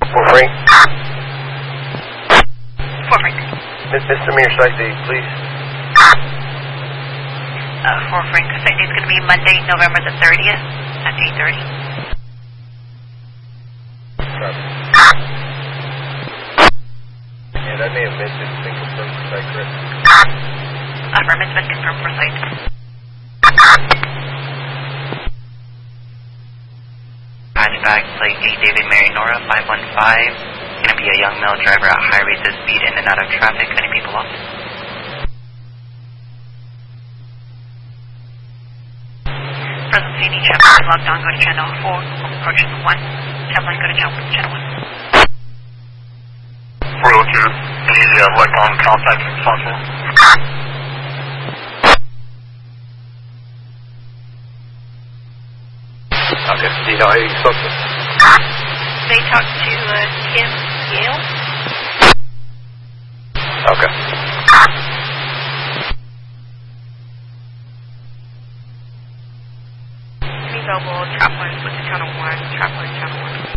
For Frank. For Frank. Mr. Mayor, site date, please. For Frank, site date's going to be Monday, November the 30th at 8:30. Yeah, that may have missed it. It's been confirmed for site, correct? Affirmative, been confirmed for site. Hatchback, plate 8 David Mary Nora 515. Going to be a young male driver at high rates of speed in and out of traffic. Any people lost? Present CD, traffic logged on, go to channel 4, approaching 1. Tab line, go to channel 1. 402, any electronic contact responsible? Okay, do you know how you spoke to? They talked to Kim Yale. Okay. Available trap line, switch to channel 1, trap line, channel 1.